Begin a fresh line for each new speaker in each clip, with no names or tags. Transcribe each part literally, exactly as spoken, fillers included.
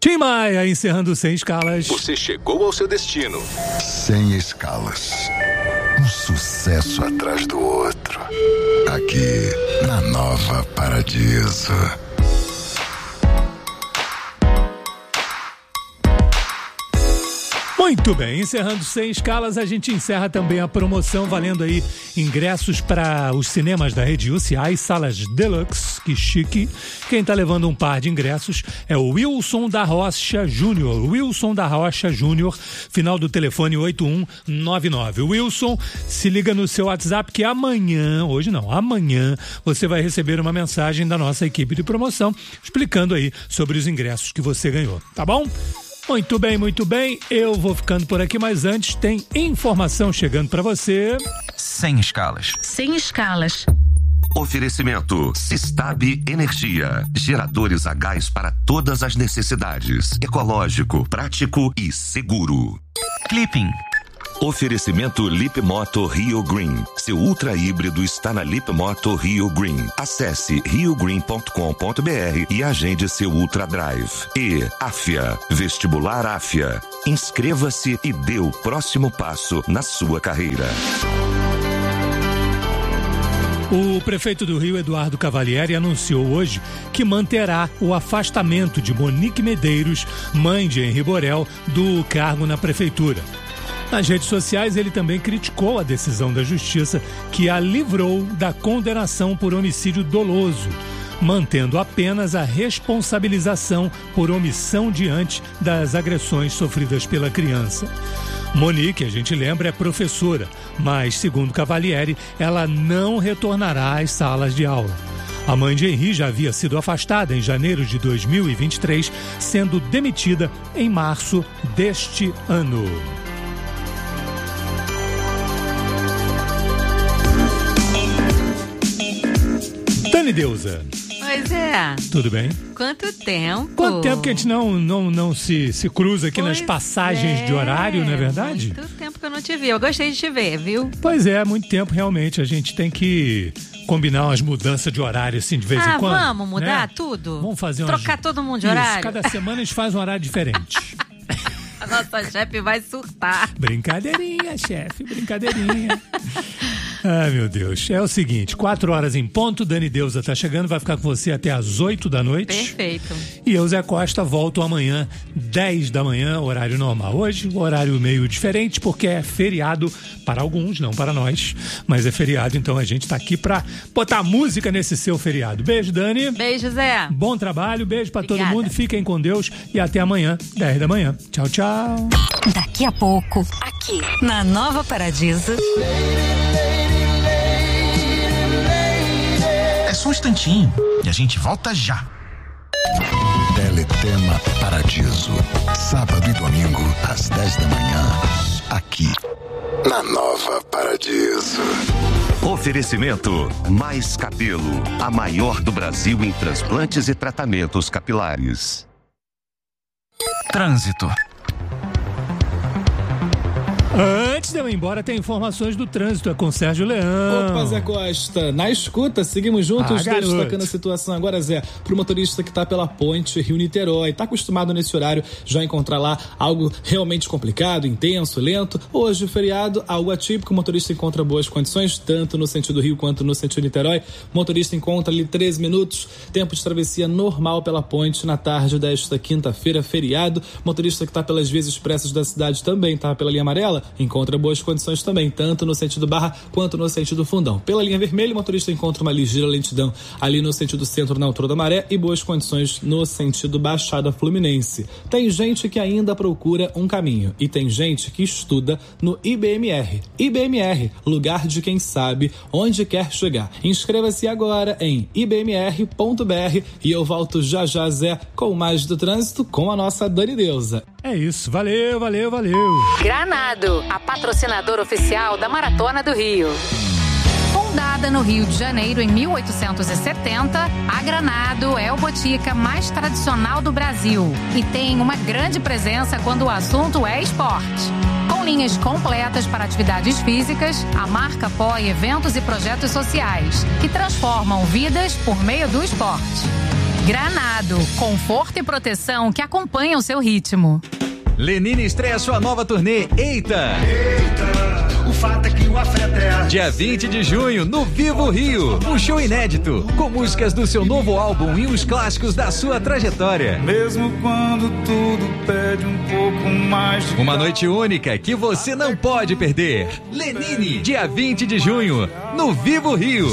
Tim Maia encerrando Sem Escalas.
Você chegou ao seu destino.
Sem escalas. Um sucesso atrás do outro. Aqui na Nova Paradiso.
Muito bem, encerrando Sem Escalas, a gente encerra também a promoção valendo aí ingressos para os cinemas da rede U C I, salas Deluxe, que chique. Quem tá levando um par de ingressos é o Wilson da Rocha Júnior. Wilson da Rocha Júnior, final do telefone oito um nove nove. Wilson, se liga no seu WhatsApp que amanhã, hoje não, amanhã, você vai receber uma mensagem da nossa equipe de promoção explicando aí sobre os ingressos que você ganhou, tá bom? Muito bem, muito bem. Eu vou ficando por aqui, mas antes tem informação chegando para você.
Sem escalas.
Sem escalas.
Oferecimento Sistab Energia. Geradores a gás para todas as necessidades. Ecológico, prático e seguro.
Clipping.
Oferecimento Lip Moto Rio Green. Seu ultra híbrido está na Lip Moto Rio Green. Acesse rio green ponto com ponto b r e agende seu Ultra Drive. E Afia, Vestibular Afia. Inscreva-se e dê o próximo passo na sua carreira.
O prefeito do Rio, Eduardo Cavalieri, anunciou hoje que manterá o afastamento de Monique Medeiros, mãe de Henri Borel, do cargo na prefeitura. Nas redes sociais, ele também criticou a decisão da Justiça que a livrou da condenação por homicídio doloso, mantendo apenas a responsabilização por omissão diante das agressões sofridas pela criança. Monique, a gente lembra, é professora, mas, segundo Cavalieri, ela não retornará às salas de aula. A mãe de Henri já havia sido afastada em janeiro de dois mil e vinte e três, sendo demitida em março deste ano. Dani Deusa.
Pois é.
Tudo bem?
Quanto tempo?
Quanto tempo que a gente não, não, não se, se cruza aqui
pois
nas passagens
é,
de horário, não é verdade?
Muito tempo que eu não te vi. Eu gostei de te ver, viu?
Pois é, muito tempo realmente. A gente tem que combinar umas mudanças de horário assim de vez
ah,
em quando.
Ah, vamos mudar
né?
tudo?
Vamos fazer umas...
Trocar todo mundo de
Isso,
horário?
cada semana a gente faz um horário diferente.
A nossa chefe vai surtar.
Brincadeirinha, chefe, brincadeirinha. Ai, meu Deus. É o seguinte, quatro horas em ponto, Dani Deusa tá chegando, vai ficar com você até às oito da noite.
Perfeito.
E eu, Zé Costa, volto amanhã, dez da manhã, horário normal. Hoje, o horário meio diferente, porque é feriado para alguns, não para nós, mas é feriado, então a gente tá aqui pra botar música nesse seu feriado. Beijo, Dani.
Beijo, Zé.
Bom trabalho, beijo pra
Obrigada.
todo mundo, fiquem com Deus e até amanhã, dez da manhã. Tchau, tchau.
Daqui a pouco, aqui na Nova Paradiso.
É só um instantinho e a gente volta já.
Teletema Paradiso. Sábado e domingo, às dez da manhã. Aqui, na Nova Paradiso.
Oferecimento Mais Cabelo. A maior do Brasil em transplantes e tratamentos capilares.
Trânsito.
Antes de eu ir embora, tem informações do trânsito. É com Sérgio Leão.
Opa, Zé Costa. Na escuta, seguimos juntos,
ah,
destacando a situação agora, Zé, pro motorista que tá pela ponte Rio-Niterói. Tá acostumado nesse horário já encontrar lá algo realmente complicado, intenso, lento. Hoje, feriado, algo atípico. O motorista encontra boas condições, tanto no sentido Rio quanto no sentido Niterói. O motorista encontra ali treze minutos. Tempo de travessia normal pela ponte na tarde desta quinta-feira, feriado. Motorista que tá pelas vias expressas da cidade também tá pela linha amarela. Encontra boas condições também, tanto no sentido Barra quanto no sentido Fundão. Pela linha vermelha, o motorista encontra uma ligeira lentidão ali no sentido centro, na altura da Maré, e boas condições no sentido Baixada Fluminense. Tem gente que ainda procura um caminho e tem gente que estuda no I B M R. I B M R, lugar de quem sabe onde quer chegar. Inscreva-se agora em i b m r ponto b r e eu volto já já, Zé, com mais do trânsito com a nossa Dani Deusa.
É isso, valeu, valeu, valeu.
Granado, a patrocinadora oficial da Maratona do Rio. Fundada no Rio de Janeiro em mil oitocentos e setenta, a Granado é o botica mais tradicional do Brasil e tem uma grande presença quando o assunto é esporte. Com linhas completas para atividades físicas, a marca apoia eventos e projetos sociais que transformam vidas por meio do esporte. Granado, conforto e proteção que acompanham o seu ritmo.
Lenine estreia sua nova turnê Eita!
Eita, o fato é que o afeto é a...
Dia vinte de junho, no Vivo Rio. Um show inédito, com músicas do seu novo álbum e os clássicos da sua trajetória.
Mesmo quando tudo pede um pouco mais de...
Uma noite única que você não pode perder. Lenine, dia vinte de junho, no Vivo Rio.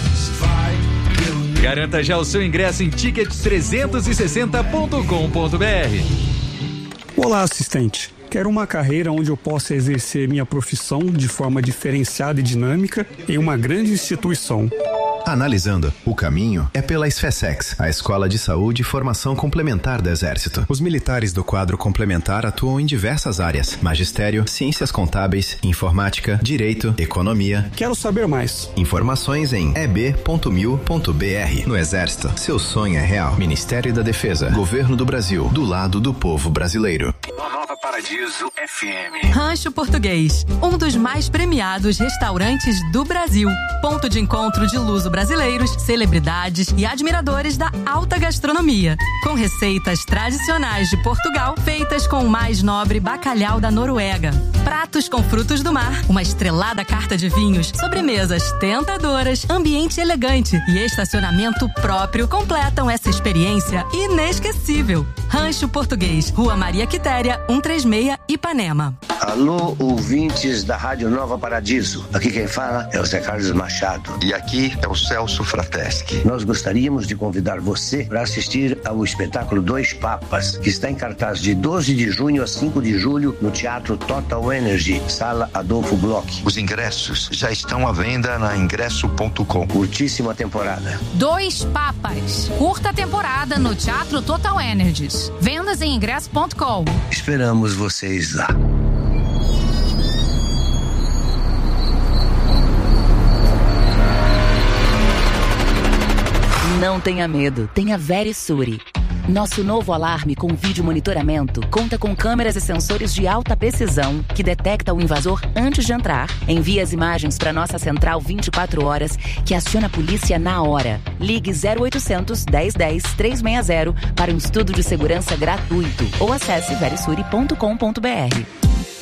Garanta já o seu ingresso em ticket trezentos e sessenta ponto com ponto b r.
Olá, assistente. Quero uma carreira onde eu possa exercer minha profissão de forma diferenciada e dinâmica em uma grande instituição.
Analisando, o caminho é pela SFESEX, a Escola de Saúde e Formação Complementar do Exército. Os militares do quadro complementar atuam em diversas áreas: magistério, ciências contábeis, informática, direito, economia.
Quero saber mais.
Informações em e b ponto mil ponto b r. No Exército, seu sonho é real. Ministério da Defesa, Governo do Brasil, do lado do povo brasileiro.
Nova Paradiso F M.
Rancho Português, um dos mais premiados restaurantes do Brasil. Ponto de encontro de luso brasileiros, celebridades e admiradores da alta gastronomia. Com receitas tradicionais de Portugal, feitas com o mais nobre bacalhau da Noruega. Pratos com frutos do mar, uma estrelada carta de vinhos, sobremesas tentadoras, ambiente elegante e estacionamento próprio completam essa experiência inesquecível. Rancho Português, Rua Maria Quitéria, cento e trinta e seis, Ipanema.
Alô, ouvintes da Rádio Nova Paradiso. Aqui quem fala é o Zé Carlos Machado.
E aqui é o Celso Frateschi.
Nós gostaríamos de convidar você para assistir ao espetáculo Dois Papas, que está em cartaz de doze de junho a cinco de julho no Teatro Total Energy, Sala Adolfo Bloch.
Os ingressos já estão à venda na ingresso ponto com.
Curtíssima temporada.
Dois Papas. Curta temporada no Teatro Total Energy. Vendas em ingresso ponto com.
Esperamos vocês lá.
Não tenha medo, tenha Verisuri. Nosso novo alarme com vídeo monitoramento conta com câmeras e sensores de alta precisão que detecta o invasor antes de entrar, envia as imagens para nossa central vinte e quatro horas, que aciona a polícia na hora. Ligue zero oitocentos, dez dez, trezentos e sessenta para um estudo de segurança gratuito ou acesse verisuri ponto com ponto b r.